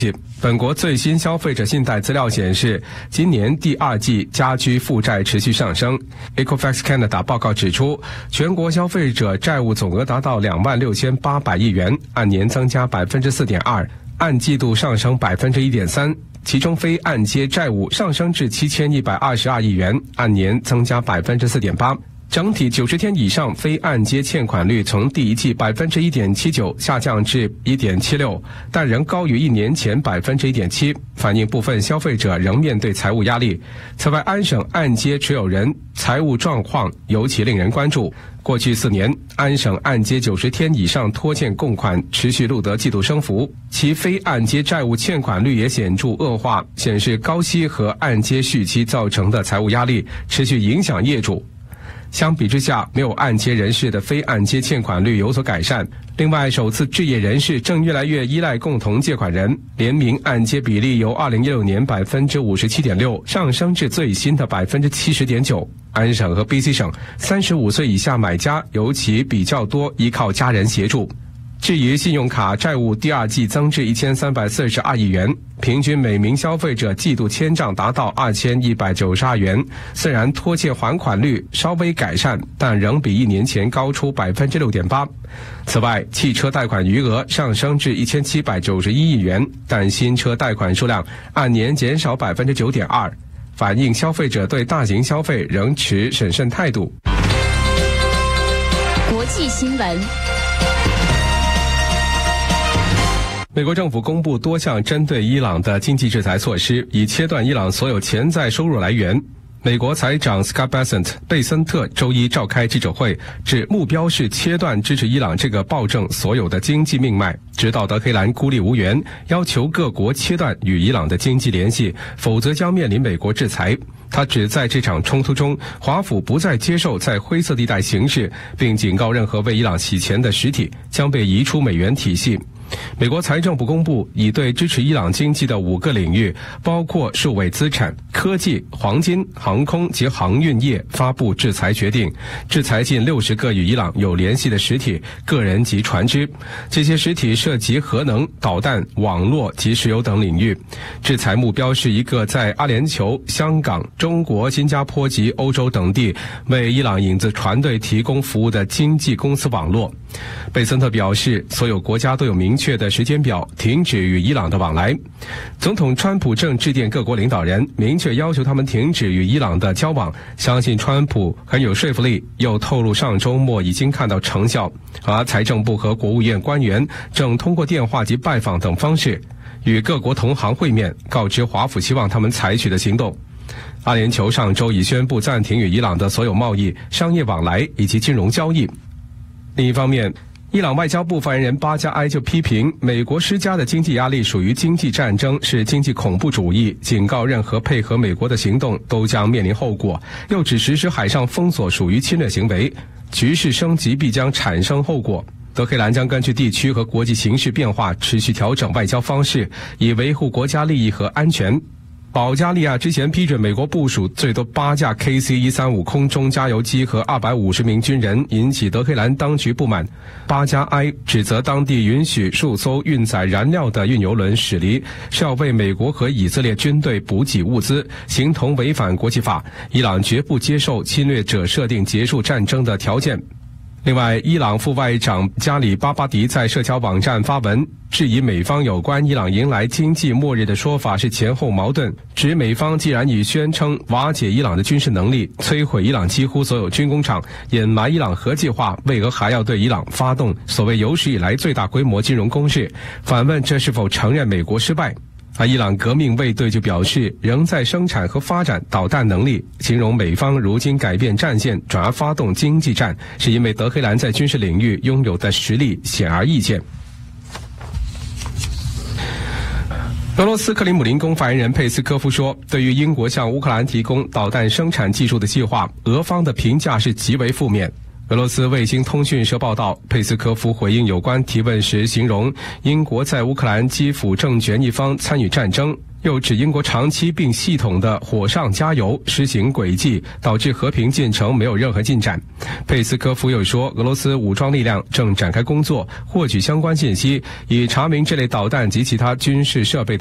本国最新消费者信贷资料显示，今年第二季家居负债持续上升。Equifax Canada 报告指出，全国消费者债务总额达到26800亿元，按年增加4.2%，按季度上升1.3%。其中非按揭债务上升至7122亿元，按年增加4.8%。整体90天以上非按揭欠款率从第一季1.79%下降至1.76%，但仍高于1年前1.7%，反映部分消费者仍面对财务压力。此外，安省按揭持有人财务状况尤其令人关注。过去4年，安省按揭90天以上拖欠供款持续录得季度升幅，其非按揭债务欠款率也显著恶化，显示高息和按揭续期造成的财务压力持续影响业主。相比之下，没有按揭人士的非按揭欠款率有所改善。另外，首次置业人士正越来越依赖共同借款人，联名按揭比例由2016年57.6%上升至最新的70.9%。安省和 BC 省35岁以下买家尤其比较多依靠家人协助。至于信用卡债务，第二季增至1342亿元，平均每名消费者季度欠账达到2192元。虽然拖欠还款率稍微改善，但仍比1年前高出6.8%。此外，汽车贷款余额上升至1791亿元，但新车贷款数量按年减少9.2%，反映消费者对大型消费仍持审慎态度。 国际新闻。 美国政府公布多项针对伊朗的经济制裁措施，以切断伊朗所有潜在收入来源。美国财长 Scott Bessent 贝森特周一召开记者会，指目标是切断支持伊朗这个暴政所有的经济命脉，直到德黑兰孤立无援，要求各国切断与伊朗的经济联系，否则将面临美国制裁。他指在这场冲突中，华府不再接受在灰色地带行事，并警告任何为伊朗洗钱的实体将被移出美元体系。美国财政部公布已对支持伊朗经济的5个领域，包括数位资产、科技、黄金、航空及航运业发布制裁决定，制裁近60个与伊朗有联系的实体、个人及船只。这些实体涉及核能、导弹、网络及石油等领域。制裁目标是一个在阿联酋、香港、中国、新加坡及欧洲等地为伊朗影子船队提供服务的经纪公司网络。贝森特表示，所有国家都有明确的时间表停止与伊朗的往来。总统川普正致电各国领导人，明确要求他们停止与伊朗的交往，相信川普很有说服力，又透露上周末已经看到成效。而财政部和国务院官员正通过电话及拜访等方式与各国同行会面，告知华府希望他们采取的行动。阿联酋上周已宣布暂停与伊朗的所有贸易、商业往来以及金融交易。另一方面，伊朗外交部发言人巴加埃就批评美国施加的经济压力属于经济战争，是经济恐怖主义，警告任何配合美国的行动都将面临后果，又指实施海上封锁属于侵略行为，局势升级必将产生后果。德黑兰将根据地区和国际形势变化持续调整外交方式，以维护国家利益和安全。保加利亚之前批准美国部署最多8架 KC-135 空中加油机和250名军人，引起德黑兰当局不满。巴加埃指责当地允许数艘运载燃料的运油轮驶离，是要为美国和以色列军队补给物资，形同违反国际法。伊朗绝不接受侵略者设定结束战争的条件。另外，伊朗副外长加里巴巴迪在社交网站发文，质疑美方有关伊朗迎来经济末日的说法是前后矛盾，指美方既然已宣称瓦解伊朗的军事能力，摧毁伊朗几乎所有军工厂，隐瞒伊朗核计划，为何还要对伊朗发动所谓有史以来最大规模金融攻势？反问这是否承认美国失败？而伊朗革命卫队就表示，仍在生产和发展导弹能力，形容美方如今改变战线，转而发动经济战，是因为德黑兰在军事领域拥有的实力显而易见。俄罗斯克里姆林宫发言人佩斯科夫说，对于英国向乌克兰提供导弹生产技术的计划，俄方的评价是极为负面。 俄罗斯卫星通讯社报道，佩斯科夫回应有关提问时形容英国在乌克兰基辅政权一方参与战争，又指英国长期并系统的火上加油施行诡计，导致和平进程没有任何进展。佩斯科夫又说，俄罗斯武装力量正展开工作，获取相关信息，以查明这类导弹及其他军事设备